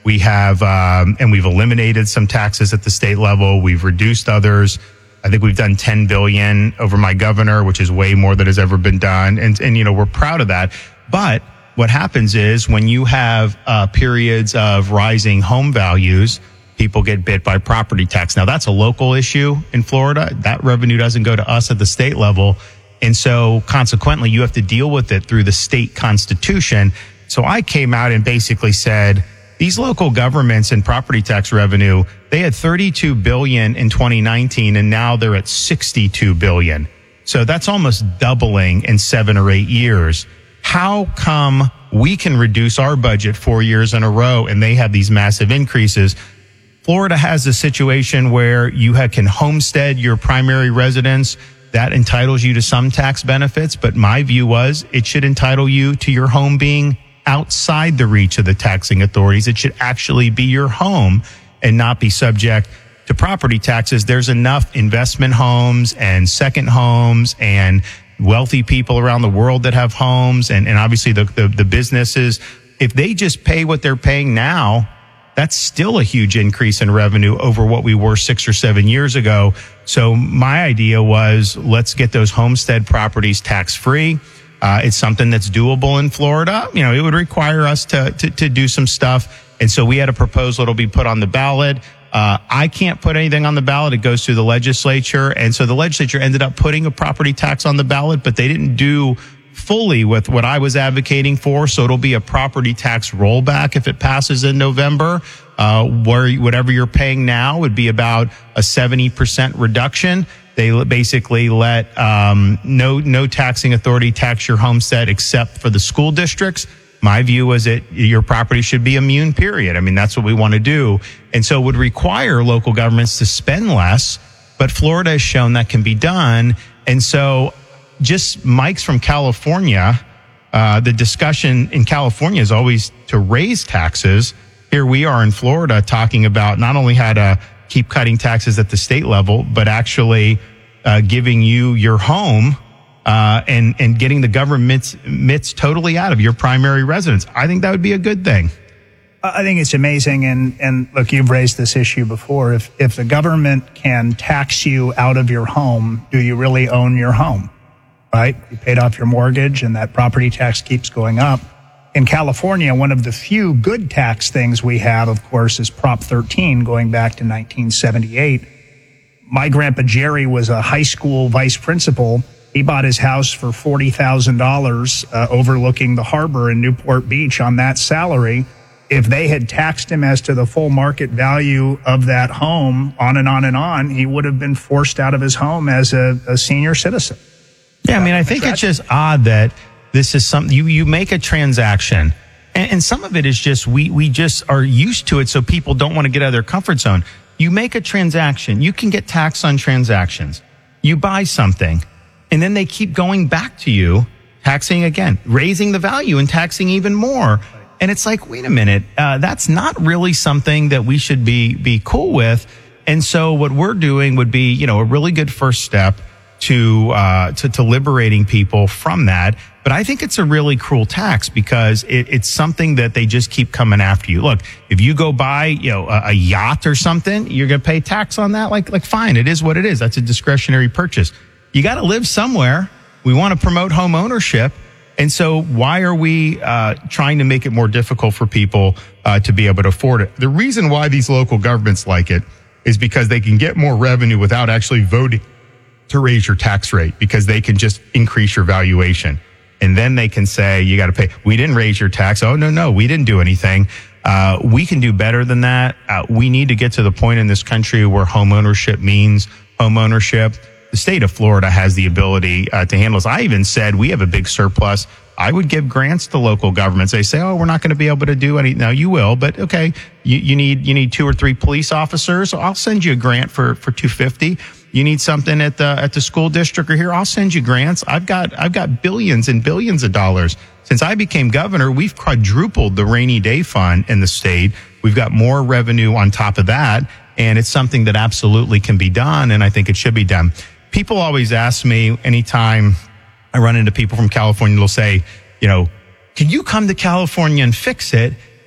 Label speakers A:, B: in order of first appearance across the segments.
A: We have, and we've eliminated some taxes at the state level. We've reduced others. I think we've done $10 billion over my governor, which is way more than has ever been done. And we're proud of that. But what happens is when you have periods of rising home values, people get bit by property tax. Now, that's a local issue in Florida. That revenue doesn't go to us at the state level. And so consequently, you have to deal with it through the state constitution. So I came out and basically said, these local governments and property tax revenue, they had $32 billion in 2019, and now they're at $62 billion. So that's almost doubling in 7 or 8 years. How come we can reduce our budget 4 years in a row and they have these massive increases? Florida has a situation where you can homestead your primary residence. That entitles you to some tax benefits, but my view was it should entitle you to your home being outside the reach of the taxing authorities. It should actually be your home and not be subject to property taxes. There's enough investment homes and second homes and wealthy people around the world that have homes, and obviously the businesses. If they just pay what they're paying now, that's still a huge increase in revenue over what we were 6 or 7 years ago. So my idea was, let's get those homestead properties tax-free. It's something that's doable in Florida. It would require us to do some stuff. And so we had a proposal that'll be put on the ballot. I can't put anything on the ballot. It goes through the legislature. And so the legislature ended up putting a property tax on the ballot, but they didn't do fully with what I was advocating for. So it'll be a property tax rollback if it passes in November, where whatever you're paying now would be about a 70% reduction. They basically let no taxing authority tax your homestead except for the school districts. My view was that your property should be immune, period. I mean, that's what we want to do. And so it would require local governments to spend less, but Florida has shown that can be done. And so just Mike's from California, the discussion in California is always to raise taxes. Here we are in Florida talking about not only how to keep cutting taxes at the state level, but actually giving you your home and getting the government's mitts totally out of your primary residence. I think that would be a good thing.
B: I think it's amazing. And look, you've raised this issue before. If the government can tax you out of your home, do you really own your home? Right? You paid off your mortgage and that property tax keeps going up. In California, one of the few good tax things we have, of course, is Prop 13 going back to 1978. My grandpa Jerry was a high school vice principal. He bought his house for $40,000 overlooking the harbor in Newport Beach on that salary. If they had taxed him as to the full market value of that home, on and on and on, he would have been forced out of his home as a senior citizen.
A: Yeah, I mean, I think it's just odd that this is something you make a transaction, and some of it is just we just are used to it, so people don't want to get out of their comfort zone. You make a transaction, you can get taxed on transactions. You buy something, and then they keep going back to you, taxing again, raising the value and taxing even more. And it's like, wait a minute, that's not really something that we should be cool with. And so what we're doing would be, a really good first step to liberating people from that. But I think it's a really cruel tax because it's something that they just keep coming after you. Look, if you go buy, a yacht or something, you're going to pay tax on that. Like fine, it is what it is. That's a discretionary purchase. You got to live somewhere. We want to promote home ownership. And so why are we trying to make it more difficult for people to be able to afford it? The reason why these local governments like it is because they can get more revenue without actually voting to raise your tax rate, because they can just increase your valuation. And then they can say, you got to pay. We didn't raise your tax. Oh, no, we didn't do anything. We can do better than that. We need to get to the point in this country where home ownership means home ownership. The state of Florida has the ability to handle this. I even said we have a big surplus. I would give grants to local governments. They say, oh, we're not going to be able to do any. Now you will, but okay, you need 2 or 3 police officers. I'll send you a grant for $250. You need something at the school district or here, I'll send you grants. I've got billions and billions of dollars. Since I became governor, we've quadrupled the rainy day fund in the state. We've got more revenue on top of that, and it's something that absolutely can be done, and I think it should be done. People always ask me anytime I run into people from California, they'll say, can you come to California and fix it?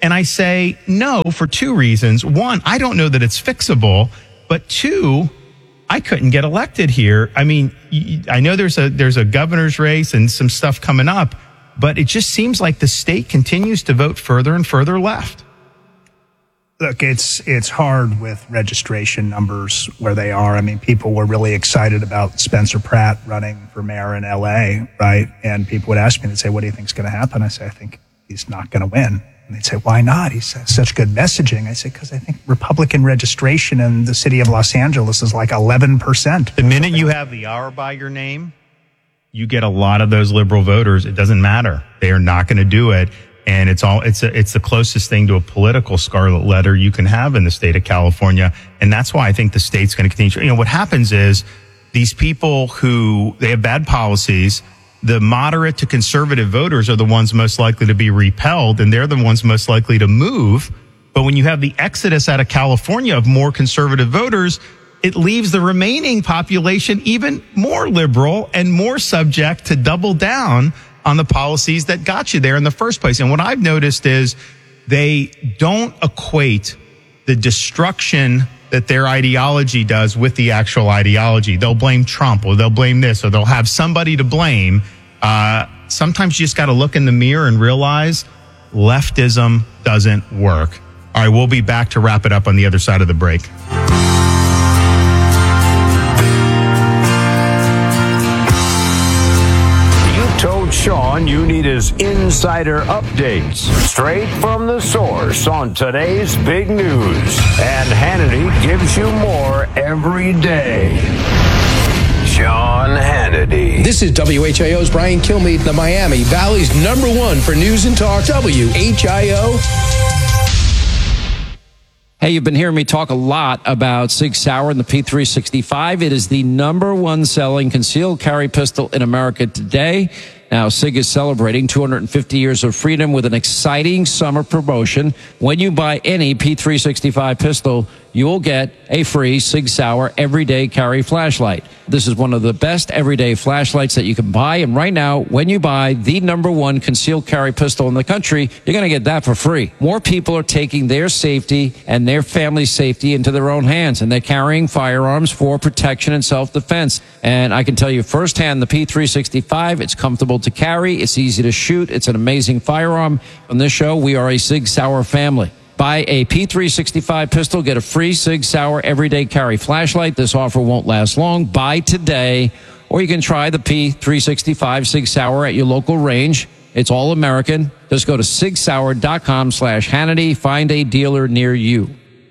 A: And I say no for two reasons. One, I don't know that it's fixable, but two, I couldn't get elected here. I mean, I know there's a governor's race and some stuff coming up, but it just seems like the state continues to vote further and further left.
B: Look, it's hard with registration numbers where they are. I mean, people were really excited about Spencer Pratt running for mayor in LA, right? And people would ask me, they'd say, what do you think's going to happen? I say, I think he's not going to win. And they'd say, why not? He says such good messaging. I say, because I think Republican registration in the city of Los Angeles is like 11%.
A: The minute you have the hour by your name, you get a lot of those liberal voters. It doesn't matter. They are not going to do it. And it's the closest thing to a political scarlet letter you can have in the state of California. And that's why I think the state's going to continue. What happens is these people they have bad policies. The moderate to conservative voters are the ones most likely to be repelled, and they're the ones most likely to move. But when you have the exodus out of California of more conservative voters, it leaves the remaining population even more liberal and more subject to double down on the policies that got you there in the first place. And what I've noticed is they don't equate the destruction that their ideology does with the actual ideology. They'll blame Trump, or they'll blame this, or they'll have somebody to blame. Sometimes you just got to look in the mirror and realize leftism doesn't work. All right, we'll be back to wrap it up on the other side of the break.
C: Sean, you need his insider updates straight from the source on today's big news. And Hannity gives you more every day. Sean Hannity.
D: This is WHIO's Brian Kilmeade, the Miami Valley's #1 for news and talk, WHIO.
E: Hey, you've been hearing me talk a lot about Sig Sauer and the P365. It is the #1 selling concealed carry pistol in America today. Now, Sig is celebrating 250 years of freedom with an exciting summer promotion. When you buy any P365 pistol, you will get a free Sig Sauer everyday carry flashlight. This is one of the best everyday flashlights that you can buy. And right now, when you buy the #1 concealed carry pistol in the country, you're going to get that for free. More people are taking their safety and their family's safety into their own hands, and they're carrying firearms for protection and self-defense. And I can tell you firsthand, the P365, it's comfortable to carry, it's easy to shoot, it's an amazing firearm. On this show, we are a Sig Sauer family. Buy a P365 pistol, get a free Sig Sauer everyday carry flashlight. This offer won't last long. Buy today, or you can try the P365 Sig Sauer at your local range. It's all American. Just go to sigsauer.com/Hannity. Find a dealer near you.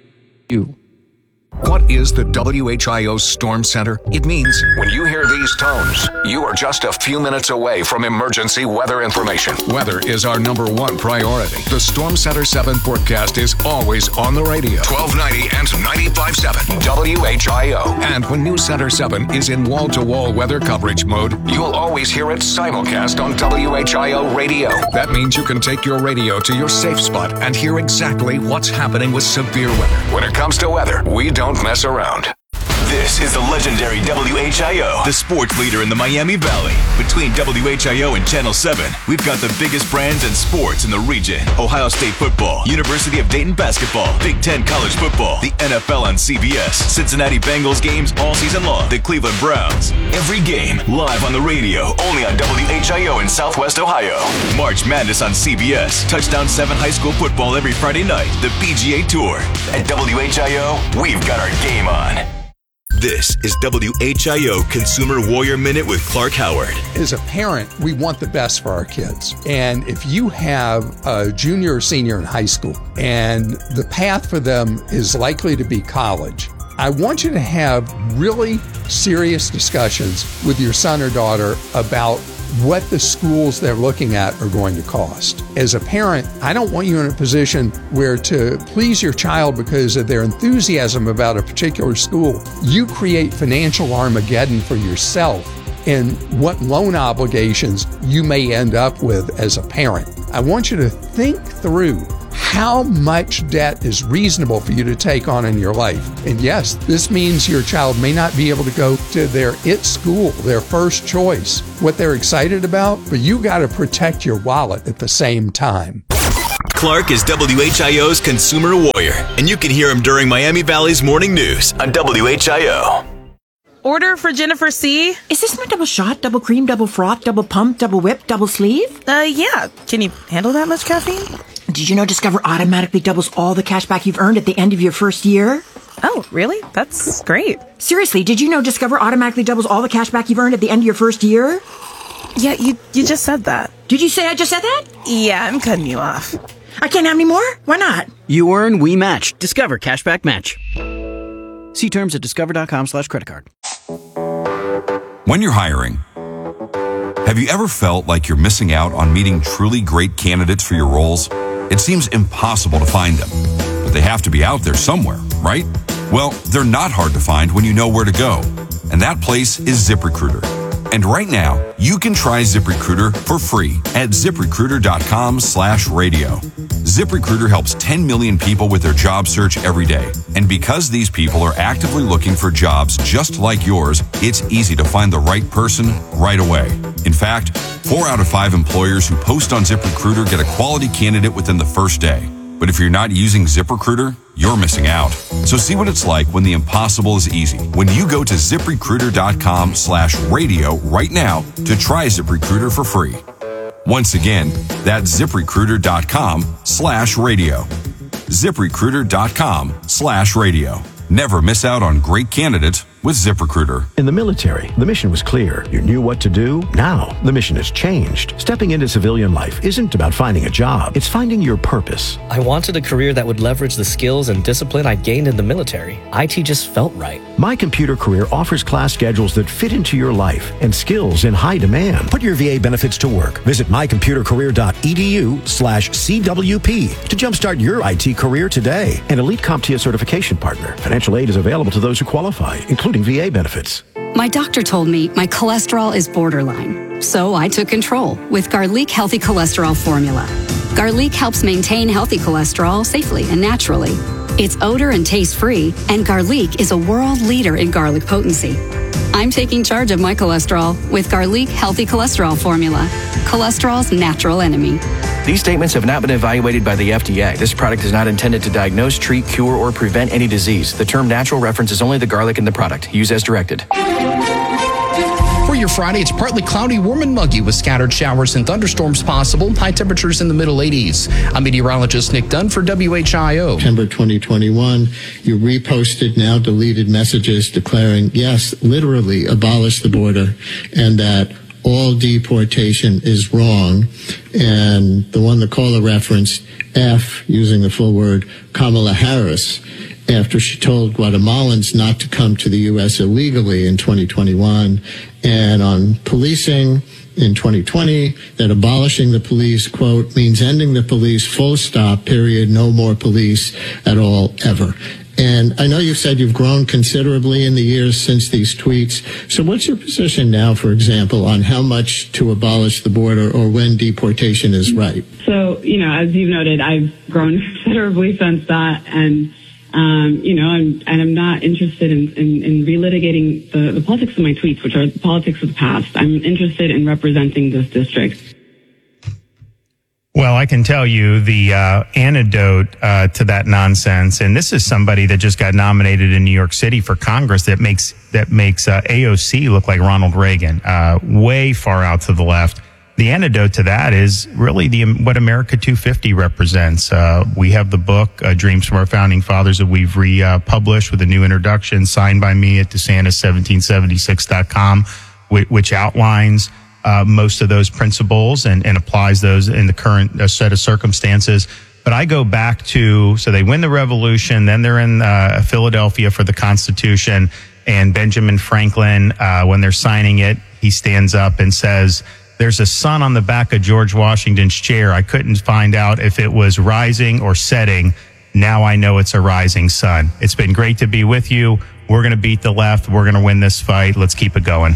F: What is the WHIO Storm Center? It means
C: When you hear these tones, you are just a few minutes away from emergency weather information.
F: weather is our #1 priority. The Storm Center 7 forecast is always on the radio.
C: 1290 and 95.7 WHIO.
F: And when News Center 7 is in wall-to-wall weather coverage mode,
C: You'll always hear it simulcast on WHIO radio.
F: that means you can take your radio to your safe spot and hear exactly what's happening with severe weather.
C: When it comes to weather, we don't mess around.
G: This is the legendary WHIO, the sports leader in the Miami Valley. Between WHIO and Channel 7, we've got the biggest brands and sports in the region. Ohio State football, University of Dayton basketball, Big Ten college football, the NFL on CBS, Cincinnati Bengals games all season long, the Cleveland Browns. Every game live on the radio, only on WHIO in Southwest Ohio. March Madness on CBS, Touchdown 7 high school football every Friday night, the PGA Tour. At WHIO, we've got our game on. This is WHIO Consumer Warrior Minute with Clark Howard.
H: As a parent, we want the best for our kids. And if you have a junior or senior in high school and the path for them is likely to be college, I want you to have really serious discussions with your son or daughter about what the schools they're looking at are going to cost. As a parent, I don't want you in a position where to please your child because of their enthusiasm about a particular school, you create financial Armageddon for yourself and what loan obligations you may end up with as a parent. I want you to think through how much debt is reasonable for you to take on in your life. And yes, this means your child may not be able to go to their IT school, their first choice, what they're excited about, but you got to protect your wallet at the same time.
G: Clark is WHIO's consumer warrior, and you can hear him during Miami Valley's morning news on WHIO.
I: Order for Jennifer C.
J: Is this my double shot, double cream, double froth, double pump, double whip, double sleeve?
I: Yeah. Can you handle that much caffeine?
J: Did you know Discover automatically doubles all the cash back you've earned at the end of your first year?
I: Oh, really? That's great.
J: Seriously, did you know Discover automatically doubles all the cash back you've earned at the end of your first year?
I: Yeah, you just said that.
J: Did you say I just said that?
I: Yeah, I'm cutting you off.
J: I can't have any more? Why not?
K: You earn, we match. Discover Cashback Match. See terms at discover.com/creditcard.
L: When you're hiring, have you ever felt like you're missing out on meeting truly great candidates for your roles? It seems impossible to find them, but they have to be out there somewhere, right? Well, they're not hard to find when you know where to go, and that place is ZipRecruiter. And right now, you can try ZipRecruiter for free at ZipRecruiter.com/radio. ZipRecruiter helps 10 million people with their job search every day. And because these people are actively looking for jobs just like yours, it's easy to find the right person right away. In fact, 4 out of 5 employers who post on ZipRecruiter get a quality candidate within the first day. But if you're not using ZipRecruiter, you're missing out. So see what it's like when the impossible is easy. When you go to ZipRecruiter.com/radio right now to try ZipRecruiter for free. Once again, that's ZipRecruiter.com/radio. ZipRecruiter.com/radio. Never miss out on great candidates with ZipRecruiter.
M: In the military, the mission was clear. You knew what to do. Now, the mission has changed. Stepping into civilian life isn't about finding a job. It's finding your purpose.
N: I wanted a career that would leverage the skills and discipline I gained in the military. IT just felt right.
M: My Computer Career offers class schedules that fit into your life and skills in high demand. Put your VA benefits to work. Visit mycomputercareer.edu/CWP to jumpstart your IT career today. An elite CompTIA certification partner. Financial aid is available to those who qualify, including VA benefits.
O: My doctor told me my cholesterol is borderline, so I took control with Garlic Healthy Cholesterol Formula. Garlic helps maintain healthy cholesterol safely and naturally. It's odor and taste-free, and Garlic is a world leader in garlic potency. I'm taking charge of my cholesterol with Garlic Healthy Cholesterol Formula, cholesterol's natural enemy.
P: These statements have not been evaluated by the FDA. This product is not intended to diagnose, treat, cure, or prevent any disease. The term natural references only the garlic in the product. Use as directed.
Q: For your Friday, it's partly cloudy, warm and muggy with scattered showers and thunderstorms possible. High temperatures in the middle 80s. I'm meteorologist Nick Dunn for WHIO.
R: September 2021, you reposted now deleted messages declaring, yes, literally abolish the border, and that all deportation is wrong. And the one the caller referenced, F, using the full word, Kamala Harris, after she told Guatemalans not to come to the U.S. illegally in 2021, and on policing in 2020, that abolishing the police, quote, means ending the police, full stop, period, no more police at all, ever. And I know you've said you've grown considerably in the years since these tweets. So what's your position now, for example, on how much to abolish the border or when deportation is right?
S: So, as you've noted, I've grown considerably since that. And, I'm not interested in relitigating the politics of my tweets, which are the politics of the past. I'm interested in representing this district.
A: Well, I can tell you the antidote to that nonsense, and this is somebody that just got nominated in New York City for Congress that makes AOC look like Ronald Reagan, way far out to the left. The antidote to that is really what America 250 represents. We have the book, Dreams from Our Founding Fathers, that we've republished with a new introduction signed by me at DeSantis1776.com, which outlines most of those principles and applies those in the current set of circumstances. But I go back to, so they win the revolution, then they're in Philadelphia for the Constitution, and Benjamin Franklin, when they're signing it, he stands up and says, there's a sun on the back of George Washington's chair. I couldn't find out if it was rising or setting. Now I know it's a rising sun. It's been great to be with you. We're going to beat the left. We're going to win this fight. Let's keep it going.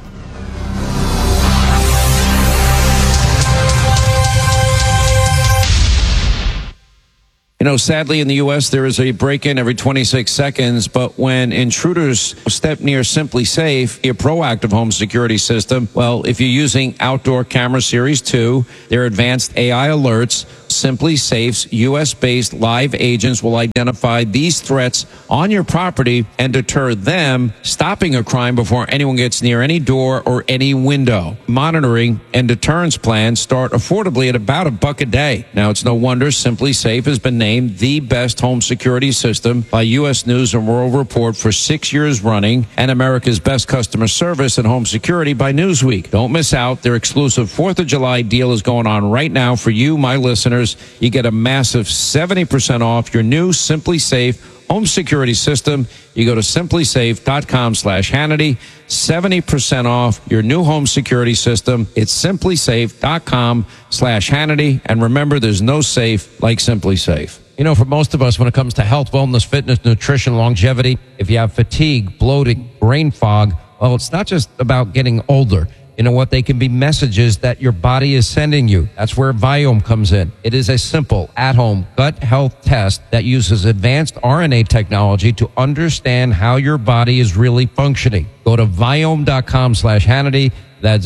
E: Sadly in the U.S., there is a break-in every 26 seconds, but when intruders step near Simply Safe, a proactive home security system, well, if you're using Outdoor Camera Series 2, their advanced AI alerts Simply Safe's U.S.-based live agents will identify these threats on your property and deter them, stopping a crime before anyone gets near any door or any window. Monitoring and deterrence plans start affordably at about $1 a day. Now, it's no wonder Simply Safe has been named the best home security system by U.S. News and World Report for 6 years running, and America's best customer service and home security by Newsweek. Don't miss out. Their exclusive 4th of July deal is going on right now for you, my listeners. You get a massive 70% off your new Simply Safe home security system. You go to simplysafe.com/Hannity. 70% off your new home security system. It's simplysafe.com/Hannity. And remember, there's no safe like Simply Safe.
T: You know, for most of us, when it comes to health, wellness, fitness, nutrition, longevity, if you have fatigue, bloating, brain fog, well, it's not just about getting older. You know what? They can be messages that your body is sending you. That's where Viome comes in. It is a simple, at-home gut health test that uses advanced RNA technology to understand how your body is really functioning. Go to Viome.com/Hannity. That's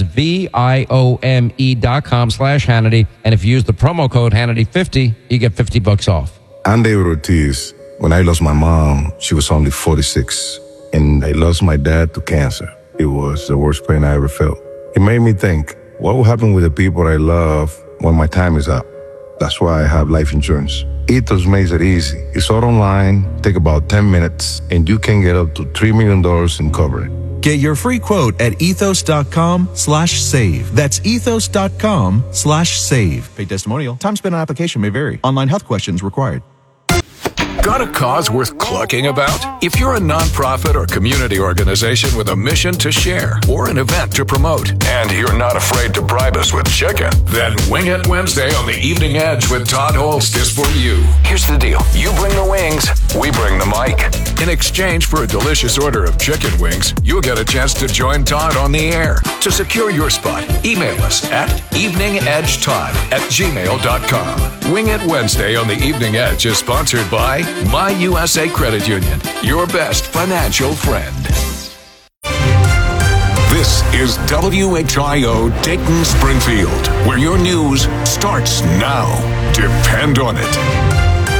T: VIOME.com/Hannity. And if you use the promo code Hannity50, you get $50 off.
U: I'm David Ortiz. When I lost my mom, she was only 46. And I lost my dad to cancer. It was the worst pain I ever felt. It made me think, what will happen with the people I love when my time is up? That's why I have life insurance. Ethos makes it easy. It's all online, take about 10 minutes, and you can get up to $3 million in coverage.
V: Get your free quote at ethos.com/save. That's ethos.com/save. Paid testimonial. Time spent on application may vary. Online health questions required.
F: Got a cause worth clucking about? If you're a nonprofit or community organization with a mission to share or an event to promote, and you're not afraid to bribe us with chicken, then Wing It Wednesday on the Evening Edge with Todd Holst is for you. Here's the deal. You bring the wings, we bring the mic. In exchange for a delicious order of chicken wings, you'll get a chance to join Todd on the air. To secure your spot, email us at eveningedgetodd@gmail.com. Wing It Wednesday on the Evening Edge is sponsored by My USA Credit Union, your best financial friend. This is WHIO Dayton Springfield, where your news starts now. Depend on it.